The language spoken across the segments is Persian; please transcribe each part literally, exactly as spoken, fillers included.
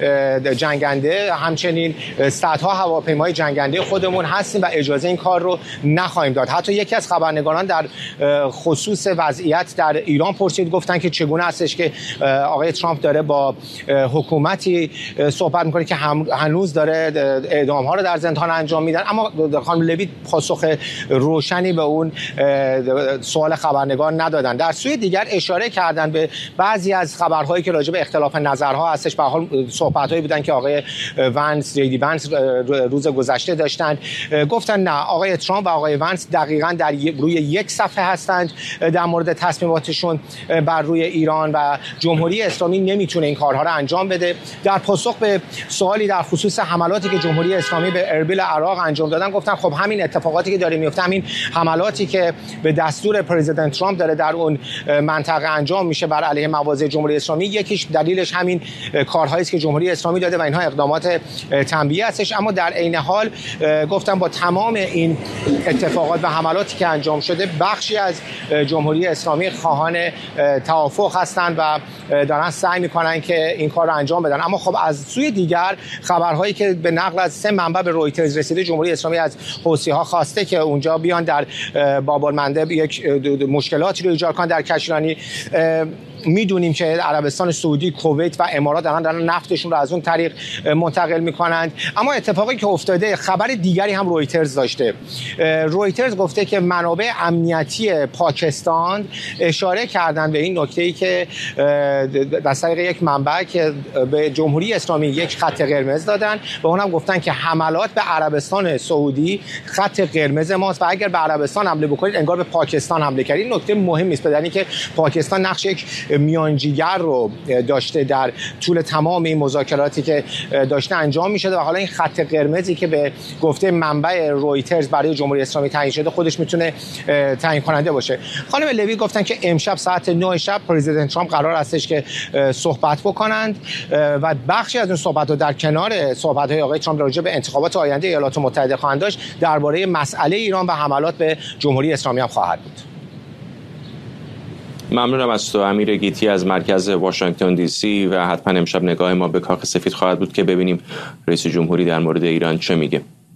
جنگنده، همچنین صدها هواپیمای جنگنده خودمون هستیم و اجازه این کار رو نخواهیم داد. حتی یکی از خبرنگاران در خصوص وضعیت در ایران پرسید، گفتن که چگونه هستش که آقای ترامپ داره با حکومتی صحبت میکنه که هنوز داره اعدام ها رو در زندان انجام میدن، اما خانم لوی پاسخ روشنی به اون سوال خبرنگار ندادن. در سوی دیگر اشاره کردن به بعضی از خبرهایی که راجع به اختلاف نظرها هستش. به حال صحبت‌هایی بودن که آقای ونس جی دی ونس روز گذشته داشتن، گفتن نه، آقای ترامپ و آقای ونس دقیقاً در روی یک صفحه هستند در مورد تصمیماتشون بر روی ایران و جمهوری اسلامی نمیتونه این کارها رو انجام بده. در پاسخ به سوالی در خصوص حملاتی که جمهوری اسلامی به اربیل عراق انجام دادن، گفتن خب همین اتفاقاتی که داره میفته، همین حملاتی که به دستور پرزیدنت ترامپ داره در اون منطقه انجام میشه بر علیه مواضع جمهوری اسلامی، یکیش دلیلش همین کارهایی است که جمهوری اسلامی داده و اینها اقدامات تنبیه هستش. اما در عین حال گفتم با تمام این اتفاقات و حملاتی که انجام شده، بخشی از جمهوری اسلامی خواهان توافق هستند و دارن سعی میکنن که این کار رو انجام بدن. اما خب از سوی دیگر خبرهایی که به نقل از سه منبع به رویترز رسیده، جمهوری اسلامی از حوثی‌ها خواسته که اونجا بیان در باب المندب یک مشکلاتی رو ایجاد کنن در کشتیرانی. میدونیم که عربستان سعودی، کویت و امارات دارن دارن نفتشون رو از اون طریق منتقل میکنند. اما اتفاقی که افتاده، خبر دیگری هم رویترز داشته. رویترز گفته که منابع امنیتی پاکستان اشاره کردن به این نکته‌ای که در طریق یک منبع که به جمهوری اسلامی یک خط قرمز دادن و اونم گفتن که حملات به عربستان سعودی خط قرمز ماست و اگر به عربستان حمله بکنید انگار به پاکستان حمله کردید. این نکته مهمی است، بدانی که پاکستان نقش یک میانجیگر رو داشته در طول تمام این مذاکراتی که داشته انجام می‌شده و حالا این خط قرمزی که به گفته منبع رویترز برای جمهوری اسلامی تعیین شده خودش میتونه تعیین کننده باشه. خانم لوی گفتن که امشب ساعت نه شب پرزیدنت ترامپ قرار هستش که صحبت بکنند و بخشی از اون صحبت‌ها در کنار صحبت‌های آقای ترامپ راجع به انتخابات آینده ایالات متحده خواهند داشت، درباره مسئله ایران و حملات به جمهوری اسلامی هم خواهد بود. ممنونم از تو امیر گیتی از مرکز واشنگتن دی سی و حتما امشب نگاه ما به کاخ سفید خواهد بود که ببینیم رئیس جمهوری در مورد ایران چه میگه.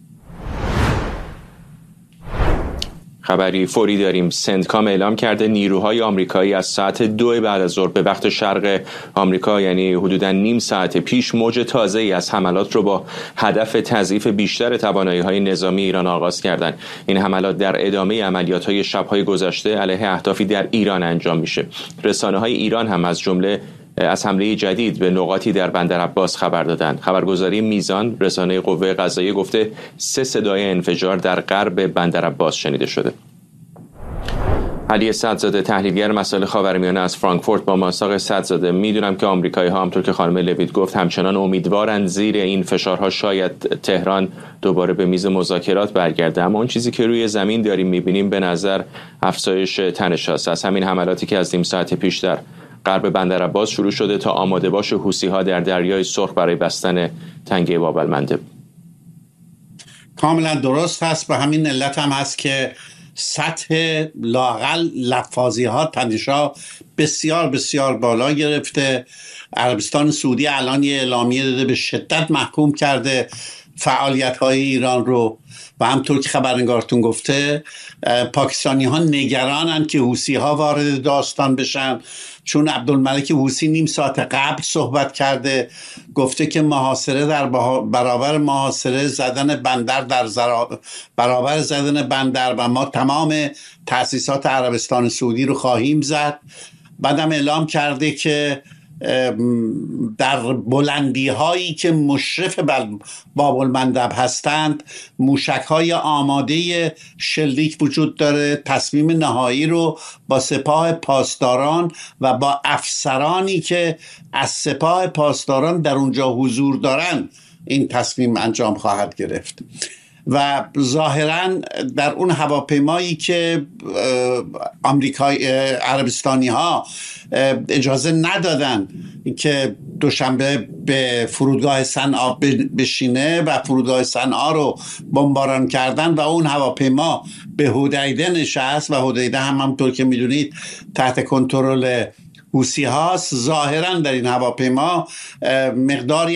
خبری فوری داریم. سنتکام اعلام کرده نیروهای آمریکایی از ساعت دو بعد از ظهر به وقت شرق آمریکا، یعنی حدوداً نیم ساعت پیش، موج تازه‌ای از حملات رو با هدف تضعیف بیشتر توانایی‌های نظامی ایران آغاز کردند. این حملات در ادامه عملیات‌های شب‌های گذشته علیه اهدافی در ایران انجام میشه. رسانه‌های ایران هم از جمله از حمله جدید به نقاطی در بندر عباس خبر دادند. خبرگزاری میزان رسانه قوه قضاییه گفته سه صدای انفجار در غرب بندر عباس شنیده شده. علی صدزاده تحلیلگر مسائل خاورمیانه از فرانکفورت با ما. آقای صدزاده، میدونم که آمریکایی‌ها همونطور که خانم لوید گفت همچنان امیدوارند زیر این فشارها شاید تهران دوباره به میز مذاکرات برگرده، اما اون چیزی که روی زمین داریم میبینیم به نظر افزایش تنش‌هاست. از همین حملاتی که از نیم ساعت پیش در غرب بندر عباس شروع شده تا آماده باش حوثی‌ها در دریای سرخ برای بستن تنگه باب المندب. کاملا درست هست. به همین علت هم هست که سطح لااقل لفاظی ها تنش‌ها بسیار بسیار بالا گرفته. عربستان سعودی الان یه اعلامیه داده به شدت محکوم کرده فعالیت های ایران رو و همطور که خبرنگارتون گفته پاکستانی ها نگرانند که حوثی ها وارد داستان بشن، چون عبدالملک حوثی نیم ساعت قبل صحبت کرده، گفته که محاصره در برابر محاصره زدن بندر در برابر زدن بندر و ما تمام تأسیسات عربستان سعودی رو خواهیم زد. بعدم اعلام کرده که در بلندی هایی که مشرف بر باب المندب هستند موشک های آماده شلیک وجود داره. تصمیم نهایی رو با سپاه پاسداران و با افسرانی که از سپاه پاسداران در اونجا حضور دارن این تصمیم انجام خواهد گرفت و ظاهراً در اون هواپیمایی که آمریکای عربستانی ها اجازه ندادن که دوشنبه به فرودگاه صنعا بشینه و فرودگاه صنعا رو بمباران کردن و اون هواپیما به حدیده نشست و حدیده هم همونطور که میدونید تحت کنترل حوثی هاست. ظاهراً در این هواپیما مقداری